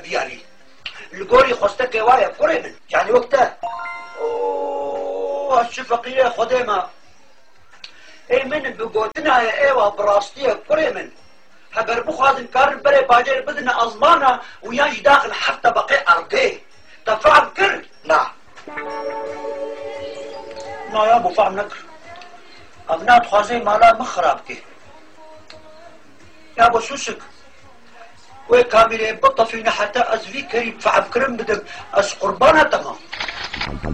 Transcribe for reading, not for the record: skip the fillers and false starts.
بیانی لگوری خوستک وایه کوری من یعنی وقتا هشت فقیه خوده ما ای من بگوتنا ایوه براستیه کوری من اگر بخوادن کارن بره باجر بدن ازمانا و یانج داخل حتی بقی ارده تفعل کرد نا یا ابو فهم نکر ابنات خوازه مالا مخراب که یا ابو سوسک وی کامله بطفینا حتی از وی کریم فهم کرم بدم از قربانه تمام